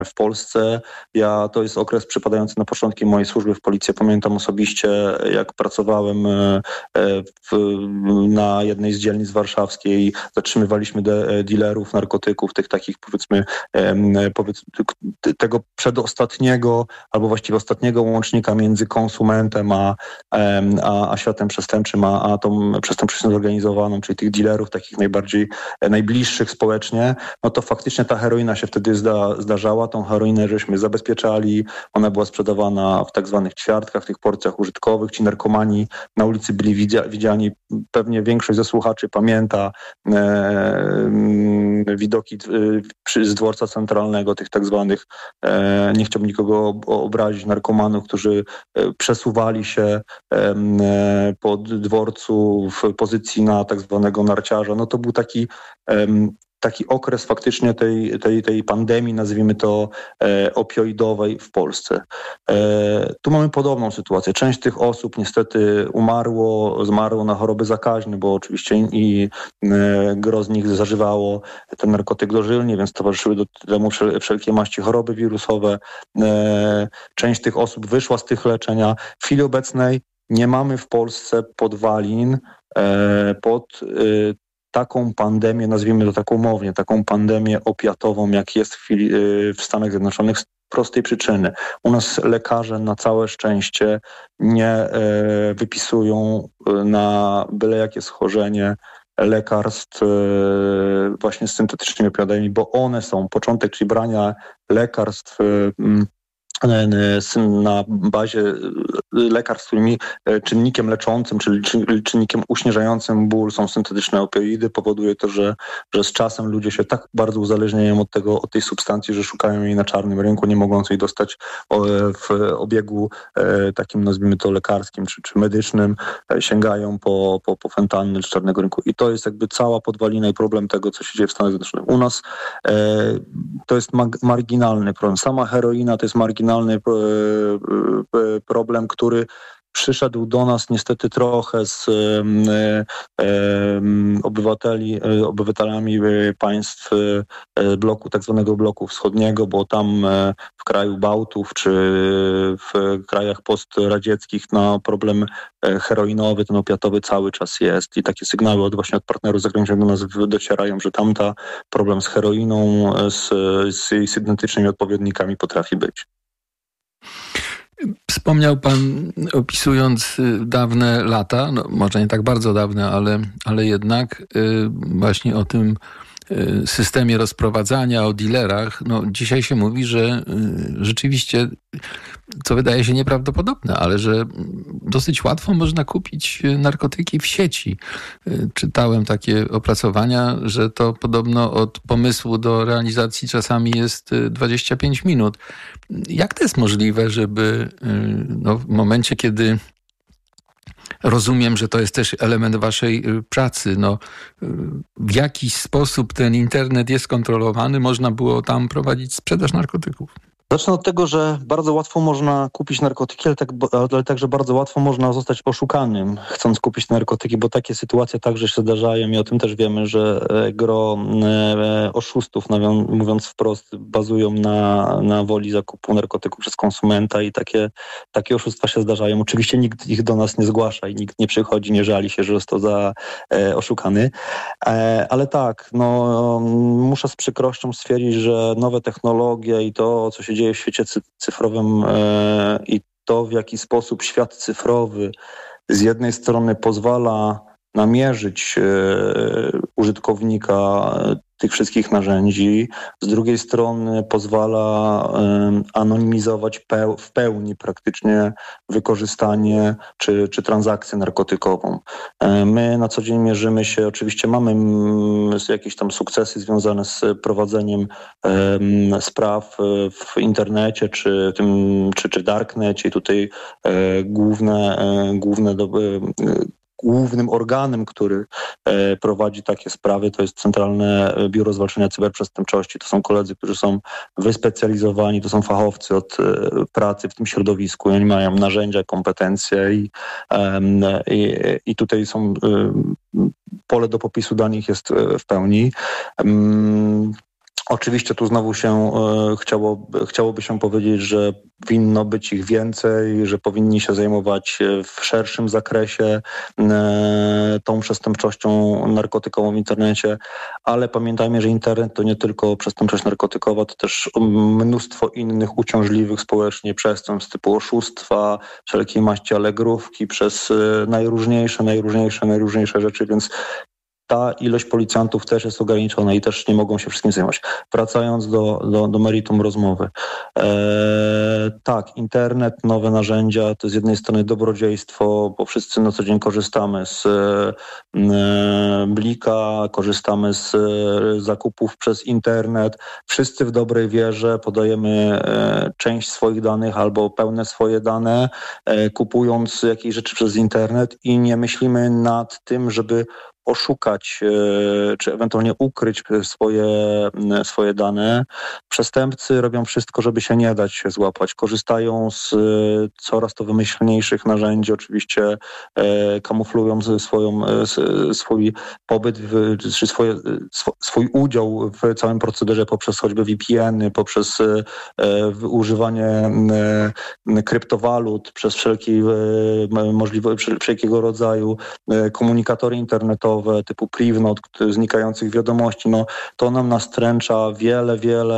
w Polsce. To jest okres przypadający na początki mojej służby w policji. Pamiętam osobiście, jak pracowałem na jednej z dzielnic warszawskiej, zatrzymywaliśmy dealerów narkotyków, tych takich powiedzmy tego przedostatniego, albo właściwie ostatniego łącznika między konsumentem a światem przestępczym, a tą przestępczością zorganizowaną, czyli tych dealerów takich najbliższych społecznie, no to faktycznie ta heroina się wtedy zdarzała. Tą heroinę żeśmy zabezpieczali, ona była sprzedawana w tak zwanych ćwiartkach, w tych porcjach użytkowych. Ci narkomani na ulicy byli widziani, pewnie większość ze słuchaczy pamięta widoki z dworca centralnego, tych tak zwanych, nie chciałbym nikogo obrazić, narkomanów, którzy przesuwali się po dworcu w pozycji na tak zwanego narciarza. No to był taki okres faktycznie tej pandemii, nazwijmy to opioidowej w Polsce. Tu mamy podobną sytuację. Część tych osób niestety zmarło na choroby zakaźne, bo oczywiście i gro z nich zażywało ten narkotyk dożylnie, więc towarzyszyły do temu wszelkie maści choroby wirusowe. Część tych osób wyszła z tych leczenia. W chwili obecnej nie mamy w Polsce podwalin pod taką pandemię, nazwijmy to tak umownie, taką pandemię opiatową, jak jest w Stanach Zjednoczonych, z prostej przyczyny. U nas lekarze na całe szczęście nie wypisują na byle jakie schorzenie lekarstw właśnie z syntetycznymi opiatami, bo one są początek, czyli brania lekarstw na bazie lekarstw, którymi czynnikiem leczącym, czyli czynnikiem uśmierzającym ból są syntetyczne opioidy. Powoduje to, że z czasem ludzie się tak bardzo uzależniają od tej substancji, że szukają jej na czarnym rynku, nie mogąc jej dostać w obiegu takim, nazwijmy to lekarskim czy medycznym, sięgają po fentanyl z czarnego rynku. I to jest jakby cała podwalina i problem tego, co się dzieje w Stanach Zjednoczonych. U nas to jest marginalny problem. Sama heroina to jest marginalny problem, który przyszedł do nas niestety trochę z obywatelami państw bloku, tak zwanego bloku wschodniego, bo tam w kraju Bałtów czy w krajach postradzieckich problem heroinowy, ten opiatowy cały czas jest i takie sygnały właśnie od partnerów zagranicznych do nas docierają, że tamta problem z heroiną, z jej syntetycznymi odpowiednikami potrafi być. Wspomniał pan, opisując dawne lata, no może nie tak bardzo dawne, ale jednak właśnie o tym systemie rozprowadzania, o dealerach. No, dzisiaj się mówi, że rzeczywiście, co wydaje się nieprawdopodobne, ale że dosyć łatwo można kupić narkotyki w sieci. Czytałem takie opracowania, że to podobno od pomysłu do realizacji czasami jest 25 minut. Jak to jest możliwe, żeby w momencie, kiedy rozumiem, że to jest też element waszej pracy, w jakiś sposób ten internet jest kontrolowany, można było tam prowadzić sprzedaż narkotyków? Zacznę od tego, że bardzo łatwo można kupić narkotyki, ale także bardzo łatwo można zostać oszukanym, chcąc kupić narkotyki, bo takie sytuacje także się zdarzają i o tym też wiemy, że gro oszustów, mówiąc wprost, bazują na woli zakupu narkotyków przez konsumenta i takie oszustwa się zdarzają. Oczywiście nikt ich do nas nie zgłasza i nikt nie przychodzi, nie żali się, że został oszukany, ale tak, muszę z przykrością stwierdzić, że nowe technologie i to, co się dzieje w świecie cyfrowym i to, w jaki sposób świat cyfrowy z jednej strony pozwala namierzyć użytkownika tych wszystkich narzędzi, z drugiej strony pozwala anonimizować w pełni praktycznie wykorzystanie czy transakcję narkotykową. My na co dzień mierzymy się, oczywiście mamy jakieś tam sukcesy związane z prowadzeniem spraw w internecie czy darknecie i tutaj głównym organem, który prowadzi takie sprawy, to jest Centralne Biuro Zwalczania Cyberprzestępczości. To są koledzy, którzy są wyspecjalizowani, to są fachowcy od pracy w tym środowisku. Oni mają narzędzia, kompetencje i tutaj są pole do popisu dla nich jest w pełni. Oczywiście tu znowu chciałoby się powiedzieć, że winno być ich więcej, że powinni się zajmować w szerszym zakresie tą przestępczością narkotykową w internecie, ale pamiętajmy, że internet to nie tylko przestępczość narkotykowa, to też mnóstwo innych uciążliwych społecznie przestępstw typu oszustwa, wszelkiej maści alegrówki, przez najróżniejsze rzeczy, więc ta ilość policjantów też jest ograniczona i też nie mogą się wszystkim zajmować. Wracając do meritum rozmowy. Tak, internet, nowe narzędzia to z jednej strony dobrodziejstwo, bo wszyscy na co dzień korzystamy z Blika, korzystamy z zakupów przez internet. Wszyscy w dobrej wierze podajemy część swoich danych albo pełne swoje dane, kupując jakieś rzeczy przez internet i nie myślimy nad tym, żeby oszukać czy ewentualnie ukryć swoje dane. Przestępcy robią wszystko, żeby się nie dać się złapać. Korzystają z coraz to wymyślniejszych narzędzi. Oczywiście kamuflują swój pobyt, czy swój udział w całym procederze poprzez choćby VPN-y, poprzez używanie kryptowalut, przez wszelkiego rodzaju komunikatory internetowe, typu Privnot, znikających wiadomości, to nam nastręcza wiele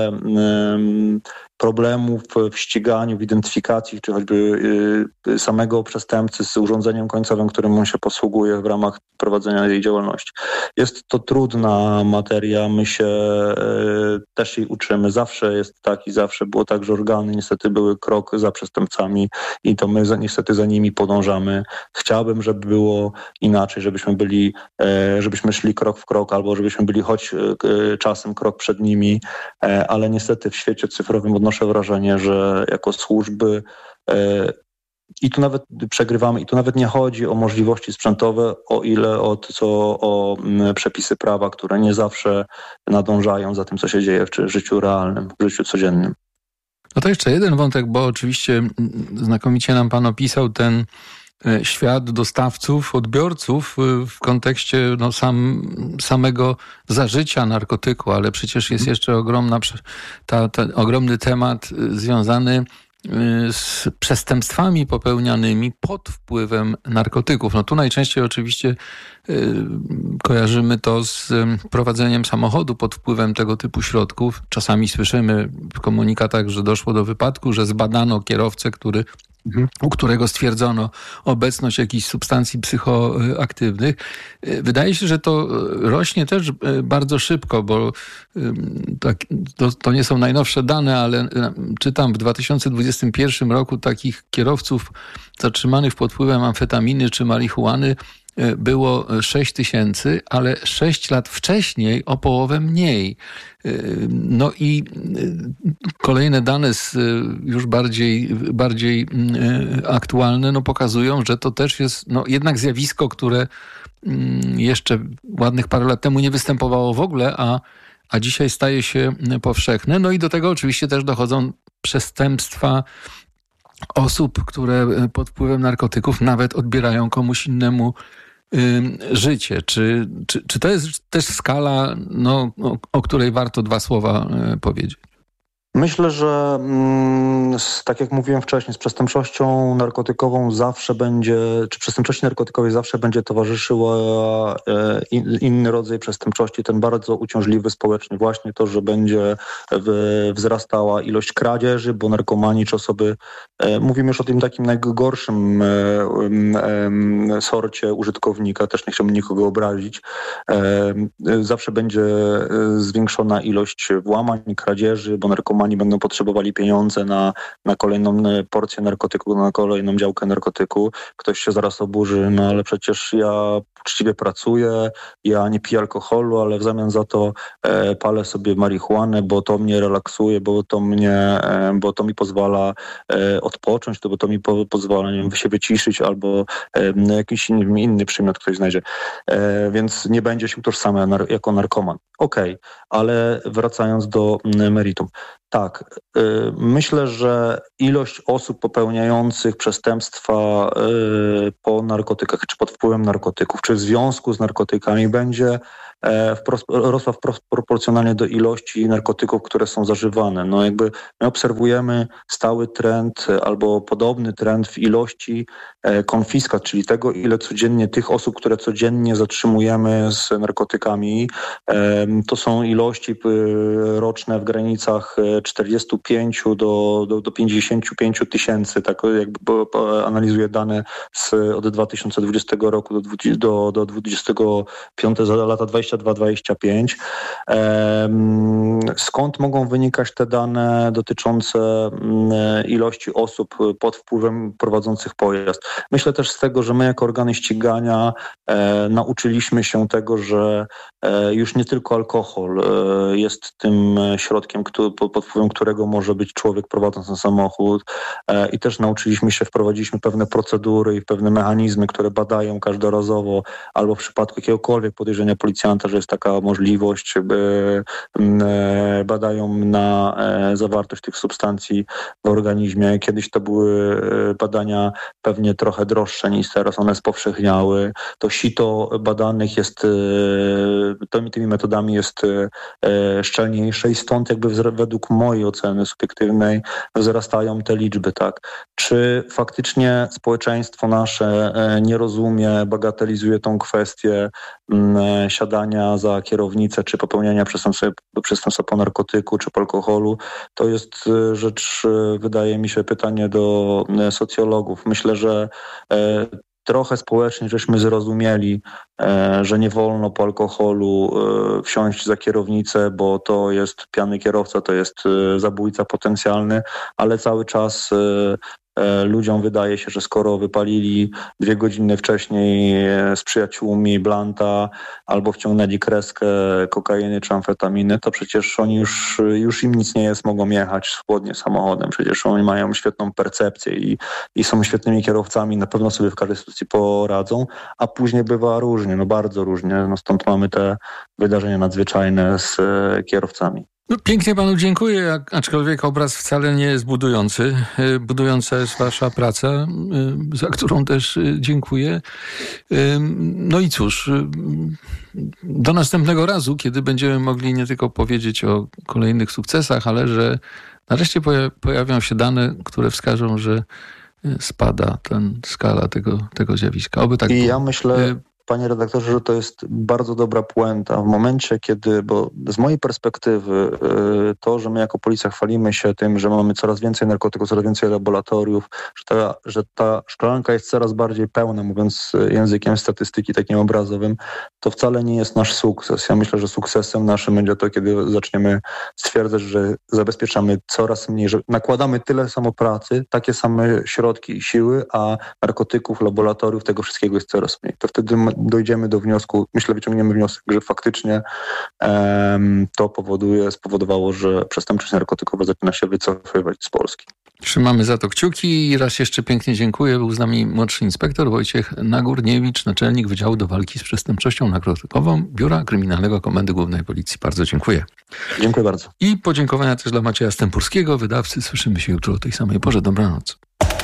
problemów w ściganiu, w identyfikacji, czy choćby samego przestępcy z urządzeniem końcowym, którym on się posługuje w ramach prowadzenia jej działalności. Jest to trudna materia, my się też jej uczymy. Zawsze jest tak i zawsze było tak, że organy niestety były krok za przestępcami i to my niestety za nimi podążamy. Chciałbym, żeby było inaczej, żebyśmy szli krok w krok, albo żebyśmy byli choć czasem krok przed nimi, ale niestety w świecie cyfrowym odnoszę wrażenie, że jako służby i tu nawet przegrywamy, i tu nawet nie chodzi o możliwości sprzętowe, o ile o przepisy prawa, które nie zawsze nadążają za tym, co się dzieje w życiu realnym, w życiu codziennym. No to jeszcze jeden wątek, bo oczywiście znakomicie nam pan opisał ten świat dostawców, odbiorców w kontekście samego zażycia narkotyku, ale przecież jest jeszcze ogromny temat związany z przestępstwami popełnianymi pod wpływem narkotyków. Tu najczęściej oczywiście kojarzymy to z prowadzeniem samochodu pod wpływem tego typu środków. Czasami słyszymy w komunikatach, że doszło do wypadku, że zbadano kierowcę, u którego stwierdzono obecność jakichś substancji psychoaktywnych. Wydaje się, że to rośnie też bardzo szybko, bo to nie są najnowsze dane, ale czytam w 2021 roku takich kierowców zatrzymanych pod wpływem amfetaminy czy marihuany było 6 000, ale 6 lat wcześniej o połowę mniej. I kolejne dane już bardziej aktualne pokazują, że to też jest jednak zjawisko, które jeszcze ładnych parę lat temu nie występowało w ogóle, a dzisiaj staje się powszechne. I do tego oczywiście też dochodzą przestępstwa osób, które pod wpływem narkotyków nawet odbierają komuś innemu życie. Czy to jest też skala, o której warto 2 słowa powiedzieć? Myślę, że tak jak mówiłem wcześniej, z przestępczością narkotykową przestępczości narkotykowej zawsze będzie towarzyszyła inny rodzaj przestępczości, ten bardzo uciążliwy społecznie. Właśnie to, że będzie wzrastała ilość kradzieży, bo narkomani czy osoby, mówimy już o tym takim najgorszym sorcie użytkownika, też nie chciałbym nikogo obrazić, zawsze będzie zwiększona ilość włamań, kradzieży, bo narkomani będą potrzebowali pieniądze na kolejną porcję narkotyku, na kolejną działkę narkotyku. Ktoś się zaraz oburzy, ale przecież ja uczciwie pracuję, ja nie piję alkoholu, ale w zamian za to palę sobie marihuanę, bo to mnie relaksuje, bo to mi pozwala odpocząć, bo to mi pozwala się wyciszyć, albo jakiś inny przymiot ktoś znajdzie. Więc nie będzie się utożsamiał jako narkoman. Okej, ale wracając do meritum. Tak. Myślę, że ilość osób popełniających przestępstwa po narkotykach, czy pod wpływem narkotyków, czy w związku z narkotykami będzie rosła proporcjonalnie do ilości narkotyków, które są zażywane. No jakby my obserwujemy stały trend albo podobny trend w ilości konfiskat, czyli tego, ile codziennie tych osób, które codziennie zatrzymujemy z narkotykami, to są ilości roczne w granicach 45 do 55 tysięcy, tak jakby analizuję dane od 2020 roku do 25 za lata 22-25. Skąd mogą wynikać te dane dotyczące ilości osób pod wpływem prowadzących pojazd? Myślę też z tego, że my jako organy ścigania nauczyliśmy się tego, że już nie tylko alkohol jest tym środkiem, pod wpływem którego może być człowiek prowadząc ten samochód, i też nauczyliśmy się, wprowadziliśmy pewne procedury i pewne mechanizmy, które badają każdorazowo albo w przypadku jakiegokolwiek podejrzenia policjanta, że jest taka możliwość, badają na zawartość tych substancji w organizmie. Kiedyś to były badania pewnie trochę droższe niż teraz, one spowszechniały. To sito badanych jest, tymi metodami jest szczelniejsze i stąd jakby według mojej oceny subiektywnej wzrastają te liczby, tak. Czy faktycznie społeczeństwo nasze nie rozumie, bagatelizuje tą kwestię siadania za kierownicę, czy popełniania przestępstwa po narkotyku, czy po alkoholu? To jest rzecz, wydaje mi się, pytanie do socjologów. Myślę, że trochę społecznie żeśmy zrozumieli, że nie wolno po alkoholu wsiąść za kierownicę, bo to jest pijany kierowca, to jest zabójca potencjalny, ale cały czas ludziom wydaje się, że skoro wypalili 2 godziny wcześniej z przyjaciółmi blanta albo wciągnęli kreskę kokainy czy amfetaminy, to przecież oni już im nic nie jest, mogą jechać swobodnie samochodem. Przecież oni mają świetną percepcję i są świetnymi kierowcami, na pewno sobie w każdej sytuacji poradzą, a później bywa różnie, no bardzo różnie. No stąd mamy te wydarzenia nadzwyczajne z kierowcami. No, pięknie panu dziękuję, aczkolwiek obraz wcale nie jest budujący. Budująca jest wasza praca, za którą też dziękuję. No i cóż, do następnego razu, kiedy będziemy mogli nie tylko powiedzieć o kolejnych sukcesach, ale że nareszcie pojawią się dane, które wskażą, że spada skala tego zjawiska. Oby tak było. Ja myślę, panie redaktorze, że to jest bardzo dobra puenta w momencie, kiedy, bo z mojej perspektywy to, że my jako policja chwalimy się tym, że mamy coraz więcej narkotyków, coraz więcej laboratoriów, że ta szklanka jest coraz bardziej pełna, mówiąc językiem statystyki takim obrazowym, to wcale nie jest nasz sukces. Ja myślę, że sukcesem naszym będzie to, kiedy zaczniemy stwierdzać, że zabezpieczamy coraz mniej, że nakładamy tyle samo pracy, takie same środki i siły, a narkotyków, laboratoriów, tego wszystkiego jest coraz mniej. To wtedy dojdziemy do wniosku, wyciągniemy wniosek, że faktycznie to spowodowało, że przestępczość narkotykowa zaczyna się wycofywać z Polski. Trzymamy za to kciuki i raz jeszcze pięknie dziękuję. Był z nami młodszy inspektor Wojciech Nagórniewicz, naczelnik Wydziału do Walki z Przestępczością Narkotykową Biura Kryminalnego Komendy Głównej Policji. Bardzo dziękuję. Dziękuję bardzo. I podziękowania też dla Macieja Stępurskiego, wydawcy. Słyszymy się jutro o tej samej porze. Dobranoc.